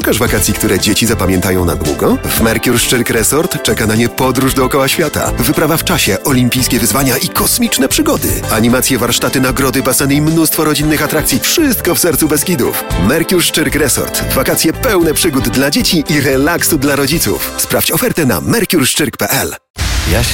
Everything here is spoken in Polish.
Szukasz wakacji, które dzieci zapamiętają na długo? W Mercure Szczyrk Resort czeka na nie podróż dookoła świata, wyprawa w czasie, olimpijskie wyzwania i kosmiczne przygody. Animacje, warsztaty, nagrody, baseny i mnóstwo rodzinnych atrakcji. Wszystko w sercu Beskidów. Mercure Szczyrk Resort. Wakacje pełne przygód dla dzieci i relaksu dla rodziców. Sprawdź ofertę na mercureszczyrk.pl.